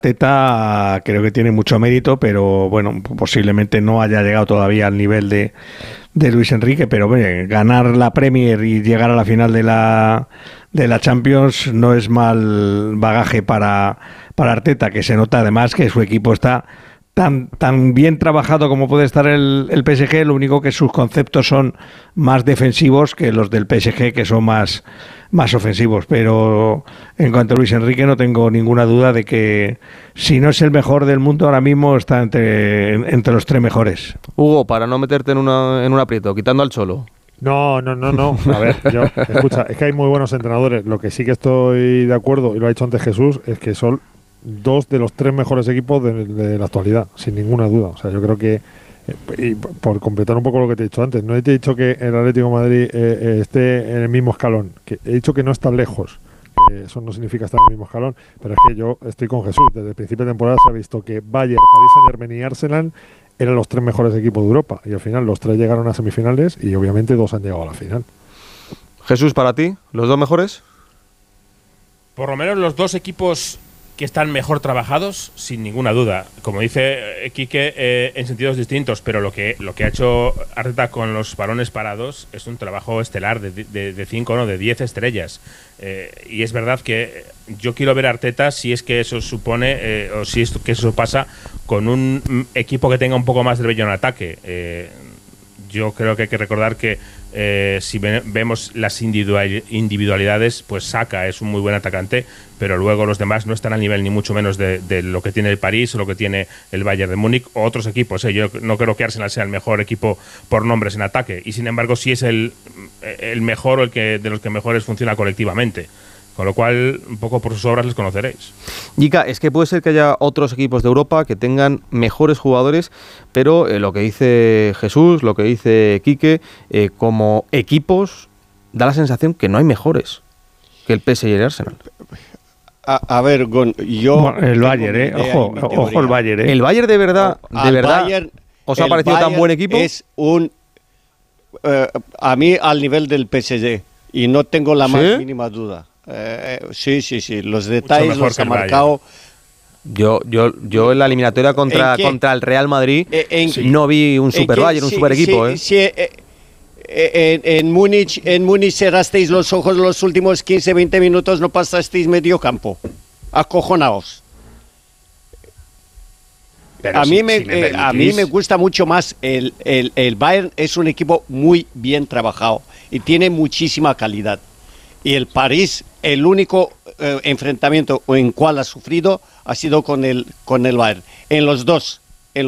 Arteta creo que tiene mucho mérito, pero bueno, posiblemente no haya llegado todavía al nivel de Luis Enrique, pero bueno, ganar la Premier y llegar a la final de la Champions no es mal bagaje para Arteta, que se nota además que su equipo está tan bien trabajado como puede estar el PSG, lo único que sus conceptos son más defensivos que los del PSG, que son más ofensivos. Pero en cuanto a Luis Enrique, no tengo ninguna duda de que si no es el mejor del mundo ahora mismo, está entre los 3 mejores. Hugo, para no meterte en un aprieto, quitando al Cholo. No. A ver, escucha, es que hay muy buenos entrenadores. Lo que sí que estoy de acuerdo, y lo ha dicho antes Jesús, es que son 2 de los 3 mejores equipos de la actualidad, sin ninguna duda. O sea, yo creo que, y por completar un poco lo que te he dicho antes, no te he dicho que el Atlético de Madrid esté en el mismo escalón, que he dicho que no está lejos, que eso no significa estar en el mismo escalón, pero es que yo estoy con Jesús. Desde el principio de temporada se ha visto que Bayern, Paris Saint-Germain y Arsenal eran los 3 mejores equipos de Europa, y al final los 3 llegaron a semifinales y obviamente 2 han llegado a la final. Jesús, para ti, ¿los 2 mejores? Por lo menos los 2 equipos que están mejor trabajados, sin ninguna duda. Como dice Quique, en sentidos distintos, pero lo que ha hecho Arteta con los balones parados es un trabajo estelar de 5, no, de 10 estrellas. Y es verdad que yo quiero ver a Arteta si es que eso supone, o si es que eso pasa con un equipo que tenga un poco más de brillo en ataque. Yo creo que hay que recordar que si vemos las individualidades, pues Saka es un muy buen atacante, pero luego los demás no están al nivel ni mucho menos de lo que tiene el París o lo que tiene el Bayern de Múnich o otros equipos. Yo no creo que Arsenal sea el mejor equipo por nombres en ataque, y sin embargo sí es el mejor o el que de los que mejores funciona colectivamente. Con lo cual, un poco por sus obras les conoceréis. Yika, es que puede ser que haya otros equipos de Europa que tengan mejores jugadores, pero lo que dice Jesús, lo que dice Quique, como equipos, da la sensación que no hay mejores que el PSG y el Arsenal. A ver, yo... El Bayern, ojo el Bayern. ¿El Bayern de verdad Bayern, os ha parecido tan buen equipo? Es a mí al nivel del PSG, y no tengo la más mínima duda. Sí, los detalles los ha marcado. Yo en la eliminatoria contra el Real Madrid no vi un super Bayern, un super equipo. En Múnich cerrasteis los ojos los últimos 15-20 minutos, no pasasteis medio campo. Acojonaos. A mí me gusta mucho más el Bayern. Es un equipo muy bien trabajado y tiene muchísima calidad. Y el París, el único enfrentamiento en cual ha sufrido ha sido con el Bayern. En los dos.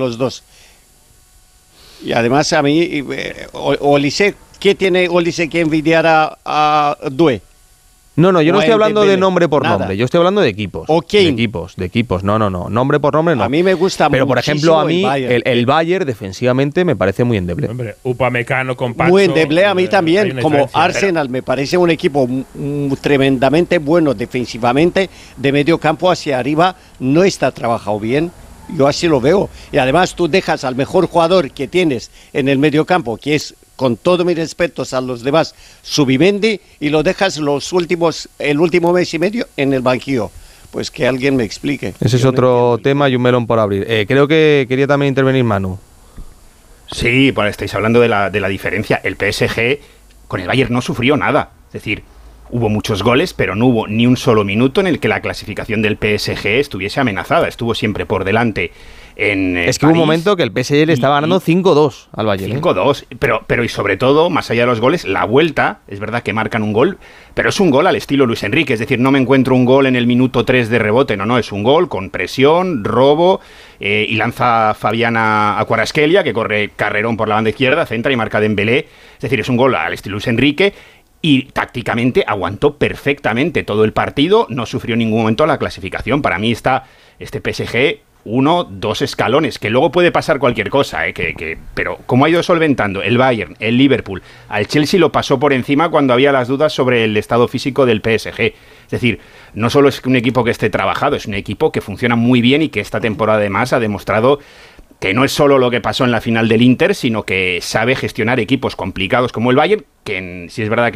Y además a mí, Olise, ¿qué tiene Olise que envidiar a Doué? No, yo no estoy hablando de nombre por nombre, yo estoy hablando de equipos. De equipos, no, nombre por nombre no. A mí me gusta mucho. Pero por ejemplo, a mí el Bayern defensivamente me parece muy endeble. Hombre, Upamecano con Pacho. Muy endeble a mí también, como Arsenal, me parece un equipo tremendamente bueno defensivamente, de medio campo hacia arriba, no está trabajado bien. Yo así lo veo. Y además tú dejas al mejor jugador que tienes en el medio campo, que es, con todos mis respetos a los demás, Zubimendi, y lo dejas el último mes y medio en el banquillo. Pues que alguien me explique. Ese es otro tema y un melón por abrir. Creo que quería también intervenir Manu. Sí, bueno, estáis hablando de la diferencia. El PSG con el Bayern no sufrió nada. Es decir, hubo muchos goles, pero no hubo ni un solo minuto en el que la clasificación del PSG estuviese amenazada. Estuvo siempre por delante en Es que hubo un momento que el PSG le estaba ganando 5-2 al Bayern. 5-2, pero y sobre todo, más allá de los goles, la vuelta, es verdad que marcan un gol, pero es un gol al estilo Luis Enrique. Es decir, no me encuentro un gol en el minuto 3 de rebote, no, es un gol con presión, robo, y lanza Fabiana a Kvaratskhelia, que corre carrerón por la banda izquierda, centra y marca Dembélé. Es decir, es un gol al estilo Luis Enrique. Y tácticamente aguantó perfectamente todo el partido, no sufrió en ningún momento la clasificación. Para mí está este PSG 1-2 escalones, que luego puede pasar cualquier cosa, pero como ha ido solventando el Bayern, el Liverpool, al Chelsea lo pasó por encima cuando había las dudas sobre el estado físico del PSG. Es decir, no solo es un equipo que esté trabajado, es un equipo que funciona muy bien y que esta temporada además ha demostrado que no es solo lo que pasó en la final del Inter, sino que sabe gestionar equipos complicados como el Bayern, que sí es verdad que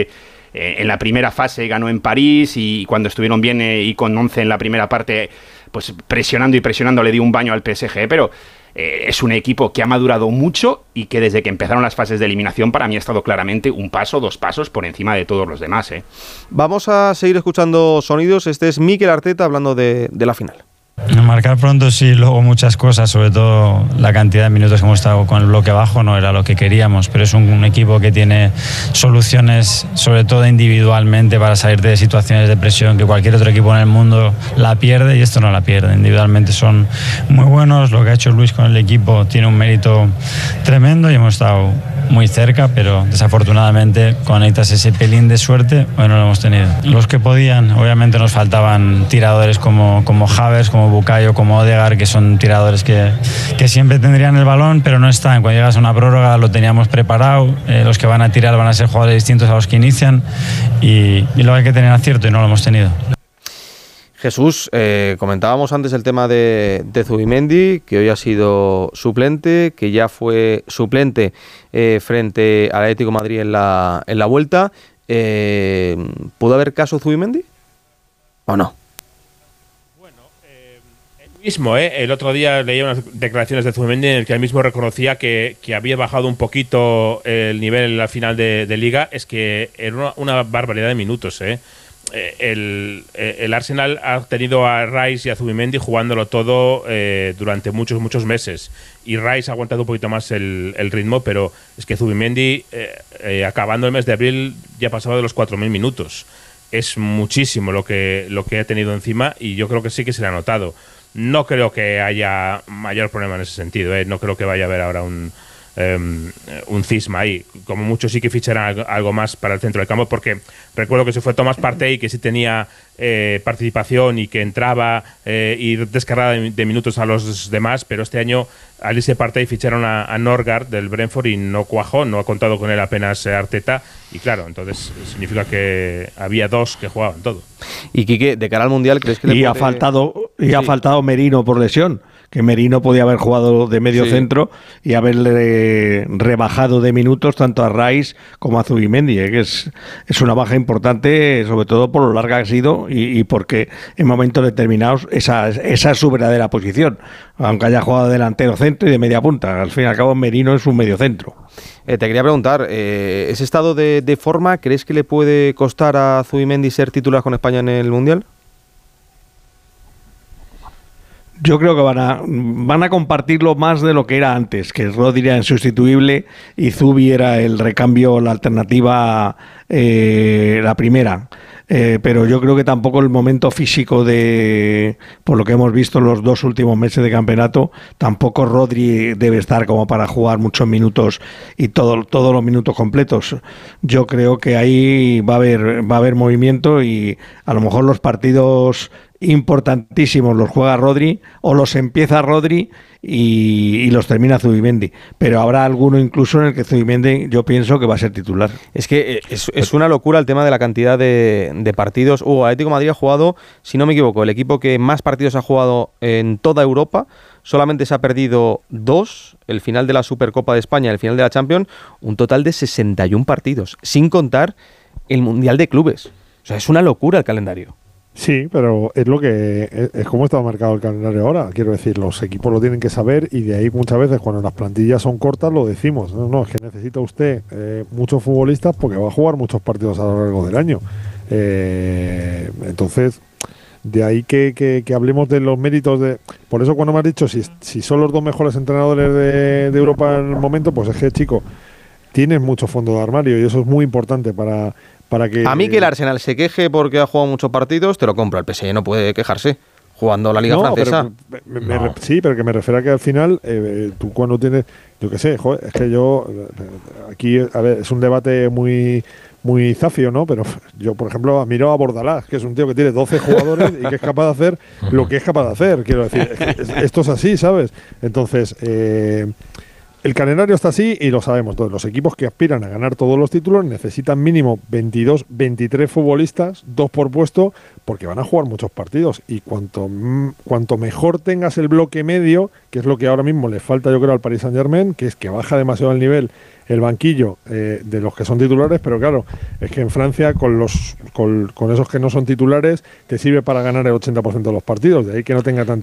en la primera fase ganó en París, y cuando estuvieron bien y con 11 en la primera parte pues presionando y presionando le dio un baño al PSG, pero es un equipo que ha madurado mucho y que desde que empezaron las fases de eliminación para mí ha estado claramente un paso, 2 pasos por encima de todos los demás. Vamos a seguir escuchando sonidos. Este es Mikel Arteta hablando de la final. Marcar pronto sí, luego muchas cosas, sobre todo la cantidad de minutos que hemos estado con el bloque bajo no era lo que queríamos, pero es un equipo que tiene soluciones, sobre todo individualmente, para salir de situaciones de presión que cualquier otro equipo en el mundo la pierde, y esto no la pierde. Individualmente son muy buenos, lo que ha hecho Luis con el equipo tiene un mérito tremendo y hemos estado muy cerca, pero desafortunadamente conectas ese pelín de suerte, hoy no lo hemos tenido. Los que podían, obviamente nos faltaban tiradores como Havertz, como Bukayo, como Odegaard, que son tiradores que siempre tendrían el balón, pero no están. Cuando llegas a una prórroga lo teníamos preparado, los que van a tirar van a ser jugadores distintos a los que inician y luego hay que tener acierto y no lo hemos tenido. Jesús, comentábamos antes el tema de Zubimendi, que hoy ha sido suplente, que ya fue suplente frente al Atlético de Madrid en la vuelta. ¿Pudo haber caso Zubimendi o no? El otro día leía unas declaraciones de Zubimendi en el que él mismo reconocía que había bajado un poquito el nivel en la final de Liga. Es que era una barbaridad de minutos. El Arsenal ha tenido a Rice y a Zubimendi jugándolo todo durante muchos meses, y Rice ha aguantado un poquito más el ritmo, pero es que Zubimendi acabando el mes de abril ya pasaba de los 4.000 minutos. Es muchísimo lo que ha tenido encima, y yo creo que sí que se le ha notado. No creo que haya mayor problema en ese sentido, no creo que vaya a haber ahora un cisma ahí. Como mucho sí que ficharán algo más para el centro del campo, porque recuerdo que se fue Thomas Partey, que sí tenía participación y que entraba y descargaba de minutos a los demás, pero este año al irse Partey ficharon a Norgard del Brentford y no cuajó, no ha contado con él apenas Arteta, y claro, entonces significa que había 2 que jugaban todo. Y Quique, de cara al Mundial, ¿crees que ha faltado Merino por lesión? Que Merino podía haber jugado de medio centro y haberle rebajado de minutos tanto a Rice como a Zubimendi, que es una baja importante, sobre todo por lo larga que ha sido y porque en momentos determinados esa es su verdadera posición, aunque haya jugado delantero centro y de media punta. Al fin y al cabo Merino es un medio centro. Te quería preguntar, ¿ese estado de forma crees que le puede costar a Zubimendi ser titular con España en el Mundial? Yo creo que van a compartirlo más de lo que era antes, que Rodri era insustituible y Zubi era el recambio, la alternativa, la primera. Pero yo creo que tampoco el momento físico por lo que hemos visto en los 2 últimos meses de campeonato, tampoco Rodri debe estar como para jugar muchos minutos y todos los minutos completos. Yo creo que ahí va a haber movimiento, y a lo mejor los partidos importantísimos los juega Rodri o los empieza Rodri y los termina Zubimendi, pero habrá alguno incluso en el que Zubimendi yo pienso que va a ser titular. Es que es una locura el tema de la cantidad de partidos. Atlético de Madrid ha jugado, si no me equivoco, el equipo que más partidos ha jugado en toda Europa. Solamente se ha perdido 2, el final de la Supercopa de España y el final de la Champions, un total de 61 partidos, sin contar el Mundial de Clubes. O sea, es una locura el calendario. Sí, pero es lo que es como está marcado el calendario ahora. Quiero decir, los equipos lo tienen que saber, y de ahí muchas veces cuando las plantillas son cortas lo decimos. No, es que necesita usted muchos futbolistas porque va a jugar muchos partidos a lo largo del año. Entonces, de ahí que hablemos de los méritos de... Por eso cuando me has dicho si son los 2 mejores entrenadores de Europa en el momento, pues es que, chico, tienes mucho fondo de armario, y eso es muy importante para que... A mí que el Arsenal se queje porque ha jugado muchos partidos, te lo compro. El PSG no puede quejarse jugando la Liga Francesa. Sí, pero que me refiero a que al final tú cuando tienes... Yo qué sé, joder, es que yo... Aquí, a ver, es un debate muy zafio, ¿no? Pero yo, por ejemplo, admiro a Bordalás, que es un tío que tiene 12 jugadores y que es capaz de hacer lo que es capaz de hacer. Quiero decir, esto es así, ¿sabes? Entonces... El calendario está así y lo sabemos todos. Los equipos que aspiran a ganar todos los títulos necesitan mínimo 22, 23 futbolistas, 2 por puesto, porque van a jugar muchos partidos. Y cuanto mejor tengas el bloque medio, que es lo que ahora mismo le falta yo creo al Paris Saint-Germain, que es que baja demasiado el nivel el banquillo de los que son titulares, pero claro, es que en Francia con esos que no son titulares te sirve para ganar el 80% de los partidos, de ahí que no tenga